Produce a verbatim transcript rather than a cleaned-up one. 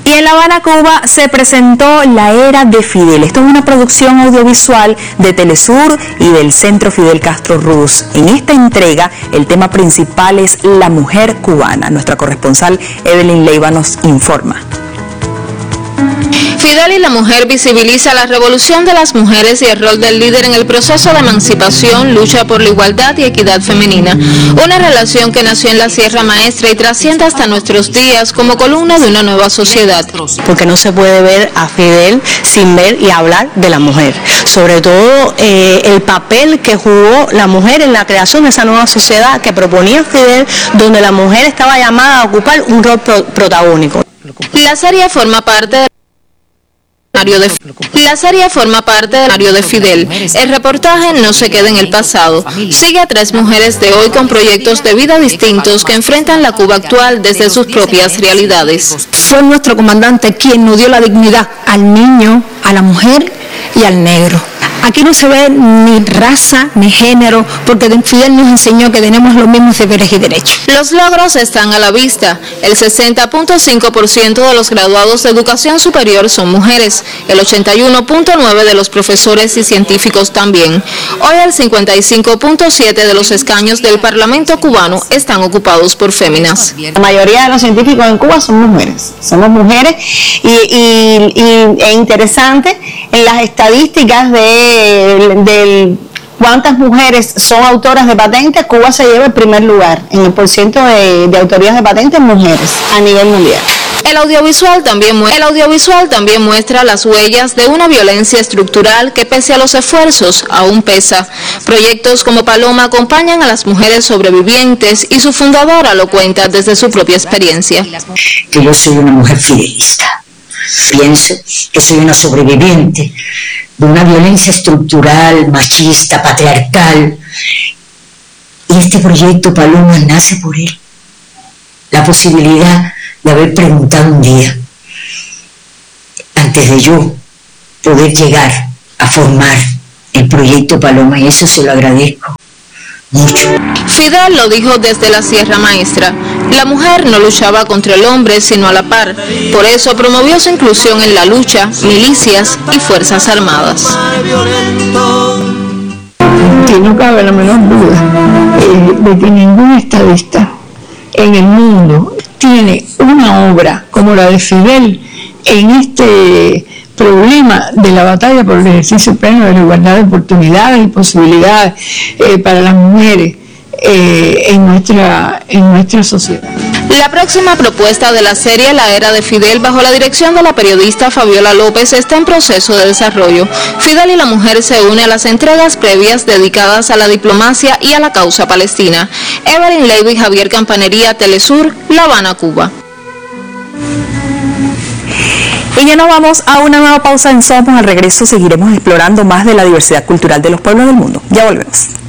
Y en La Habana, Cuba, se presentó La Era de Fidel. Esto es una producción audiovisual de Telesur y del Centro Fidel Castro Ruz. En esta entrega, el tema principal es la mujer cubana. Nuestra corresponsal Evelyn Leiva nos informa. Fidel y la mujer visibiliza la revolución de las mujeres y el rol del líder en el proceso de emancipación, lucha por la igualdad y equidad femenina. Una relación que nació en la Sierra Maestra y trasciende hasta nuestros días como columna de una nueva sociedad. Porque no se puede ver a Fidel sin ver y hablar de la mujer. Sobre todo eh, el papel que jugó la mujer en la creación de esa nueva sociedad que proponía Fidel, donde la mujer estaba llamada a ocupar un rol pro protagónico. La serie forma parte de De, la serie forma parte del diario de Fidel. El reportaje no se queda en el pasado. Sigue a tres mujeres de hoy con proyectos de vida distintos que enfrentan la Cuba actual desde sus propias realidades. Fue nuestro comandante quien nos dio la dignidad al niño, a la mujer y al negro. Aquí no se ve ni raza ni género, porque Fidel nos enseñó que tenemos los mismos deberes y derechos. Los logros están a la vista. El sesenta punto cinco por ciento de los graduados de educación superior son mujeres, el ochenta y uno punto nueve por ciento de los profesores y científicos también. Hoy el cincuenta y cinco punto siete por ciento de los escaños del Parlamento cubano están ocupados por féminas. La mayoría de los científicos en Cuba son mujeres, somos mujeres y, y, y es interesante en las estadísticas de del cuántas mujeres son autoras de patentes. Cuba se lleva el primer lugar en el porciento de, de autorías de patentes mujeres a nivel mundial. El audiovisual, también el audiovisual también muestra las huellas de una violencia estructural que pese a los esfuerzos aún pesa. Proyectos como Paloma acompañan a las mujeres sobrevivientes y su fundadora lo cuenta desde su propia experiencia. Que yo soy una mujer fidelista. Pienso que soy una sobreviviente de una violencia estructural, machista, patriarcal. Y este proyecto Paloma nace por él. La posibilidad de haber preguntado un día, antes de yo poder llegar a formar el proyecto Paloma, y eso se lo agradezco mucho. Fidel lo dijo desde la Sierra Maestra. La mujer no luchaba contra el hombre, sino a la par. Por eso promovió su inclusión en la lucha, milicias y fuerzas armadas. Que no cabe la menor duda eh, de que ningún estadista en el mundo tiene una obra como la de Fidel en este problema de la batalla por el ejercicio pleno de la igualdad de oportunidades y posibilidades eh, para las mujeres eh, en nuestra en nuestra sociedad. La próxima propuesta de la serie La Era de Fidel, bajo la dirección de la periodista Fabiola López, está en proceso de desarrollo. Fidel y la mujer se une a las entregas previas dedicadas a la diplomacia y a la causa palestina. Evelyn Leiva y Javier Campanería, Telesur, La Habana, Cuba. Y ya nos vamos a una nueva pausa en Somos. Al regreso seguiremos explorando más de la diversidad cultural de los pueblos del mundo. Ya volvemos.